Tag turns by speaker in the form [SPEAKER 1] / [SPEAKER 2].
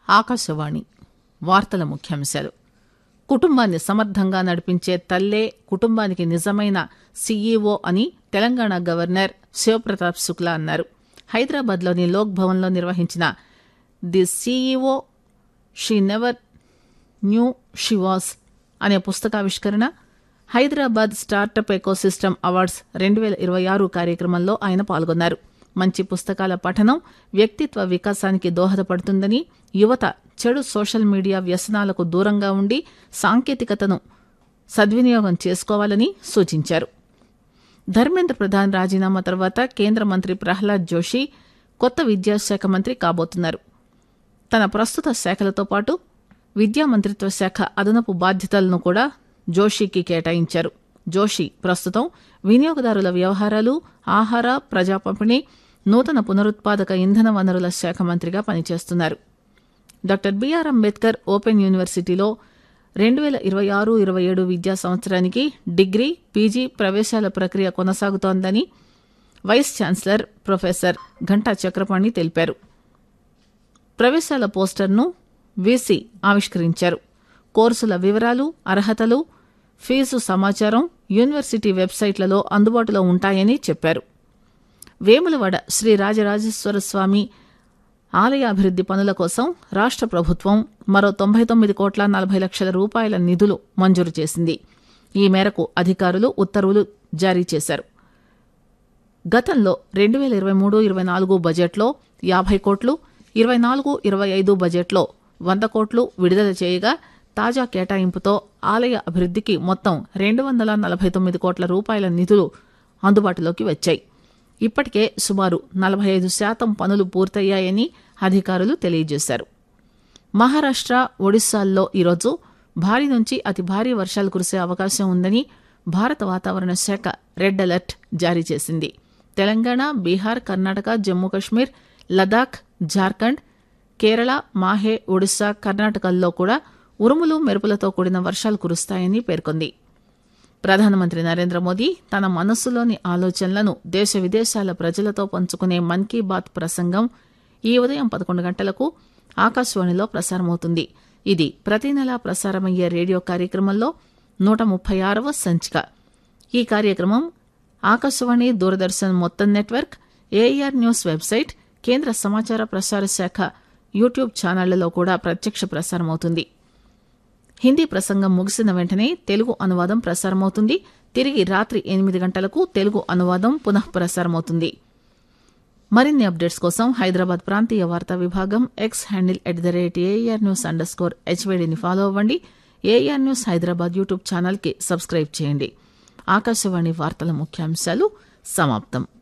[SPEAKER 1] ఆకాశవాణి వార్తల ముఖ్యాంశాలు. కుటుంబాన్ని సమర్థంగా నడిపించే తల్లే కుటుంబానికి నిజమైన సీఈఓ అని తెలంగాణ గవర్నర్ శివప్రతాప్ శుక్లా అన్నారు. హైదరాబాద్లోని లోక్ భవన్లో నిర్వహించిన the CEO she never knew she was అనే పుస్తకావిష్కరణ, హైదరాబాద్ స్టార్టప్ ఎకోసిస్టమ్ అవార్డ్స్ 2026 కార్యక్రమంలో ఆయన పాల్గొన్నారు. మంచి పుస్తకాల పఠనం వ్యక్తిత్వ వికాసానికి దోహదపడుతుందని, యువత చెడు సోషల్ మీడియా వ్యసనాలకు దూరంగా ఉండి సాంకేతికతను సద్వినియోగం చేసుకోవాలని సూచించారు. ధర్మేంద్ర ప్రధాన్ రాజీనామా తర్వాత కేంద్ర మంత్రి ప్రహ్లాద్ జోషి కొత్త విద్యాశాఖ మంత్రి కాబోతున్నారు. తన ప్రస్తుత శాఖలతో పాటు విద్యా మంత్రిత్వ శాఖ అదనపు బాధ్యతలను కూడా జోషికి కేటాయించారు. జోషి ప్రస్తుతం వినియోగదారుల వ్యవహారాలు, ఆహార, ప్రజా పంపిణీ, నూతన పునరుత్పాదక ఇంధన వనరుల శాఖ మంత్రిగా పనిచేస్తున్నారు. డాక్టర్ బిఆర్ అంబేద్కర్ ఓపెన్ యూనివర్సిటీలో 2026-27 విద్యా సంవత్సరానికి డిగ్రీ, పీజీ ప్రవేశాల ప్రక్రియ కొనసాగుతోందని వైస్ ఛాన్సలర్ ప్రొఫెసర్ ఘంటా చక్రపాణి తెలిపారు. ప్రవేశాల పోస్టర్ను వీసీ ఆవిష్కరించారు. కోర్సుల వివరాలు, అర్హతలు, ఫీజు సమాచారం యూనివర్సిటీ వెబ్సైట్లలో అందుబాటులో ఉంటాయని చెప్పారు. వేములవాడ శ్రీ రాజరాజేశ్వర స్వామి ఆలయాభివృద్ది పనుల కోసం రాష్ట్ర ప్రభుత్వం మరో 99,40,00,000 రూపాయల నిధులు మంజూరు చేసింది. ఈ మేరకు అధికారులు ఉత్తర్వులు జారీ చేశారు. గతంలో 2023-24 బడ్జెట్లో 50 కోట్లు, 24-25 బడ్జెట్లో 100 కోట్లు విడుదల చేయగా, తాజా కేటాయింపుతో ఆలయ అభివృద్దికి మొత్తం 249 కోట్ల రూపాయల నిధులు అందుబాటులోకి వచ్చాయి. ఇప్పటికే సుమారు 45% పనులు పూర్తయ్యాయని అధికారులు తెలియజేశారు. మహారాష్ట్ర, ఒడిశాల్లో ఈరోజు భారీ నుంచి అతి భారీ వర్షాలు కురిసే అవకాశం ఉందని భారత వాతావరణ శాఖ రెడ్ అలర్ట్ జారీ చేసింది. తెలంగాణ, బీహార్, కర్ణాటక, జమ్మూ కశ్మీర్, లదాఖ్, జార్ఖండ్, కేరళ, మాహే, ఒడిశా, కర్ణాటకల్లో కూడా ఉరుములు, మెరుపులతో కూడిన వర్షాలు కురుస్తాయని పేర్కొంది. ప్రధానమంత్రి నరేంద్ర మోదీ తన మనస్సులోని ఆలోచనలను దేశ విదేశాల ప్రజలతో పంచుకునే మన్ కీ బాత్ ప్రసంగం ఈ ఉదయం 11 గంటలకు ఆకాశవాణిలో ప్రసారమవుతుంది. ఇది ప్రతి నెలా ప్రసారమయ్యే రేడియో కార్యక్రమంలో 136వ సంచిక. ఈ కార్యక్రమం ఆకాశవాణి, దూరదర్శన్ మొత్తం నెట్వర్క్, ఏఆర్ న్యూస్ వెబ్సైట్, కేంద్ర సమాచార ప్రసార శాఖ యూట్యూబ్ ఛానళ్లలో కూడా ప్రత్యక్ష ప్రసారమవుతుంది. హిందీ ప్రసంగం ముగిసిన వెంటనే తెలుగు అనువాదం ప్రసారమవుతుంది. తిరిగి రాత్రి 8 గంటలకు తెలుగు అనువాదం పునః ప్రసారమవుతుంది. మరిన్ని అప్డేట్స్ కోసం హైదరాబాద్ ప్రాంతీయ వార్తా విభాగం ఎక్స్ హ్యాండిల్ @ARNews_HVDని ఫాలో అవ్వండి. ఏఆర్ న్యూస్ హైదరాబాద్ యూట్యూబ్ ఛానల్కి సబ్స్క్రైబ్ చేయండి. ఆకాశవాణి వార్తల ముఖ్యాంశాలు సమాప్తం.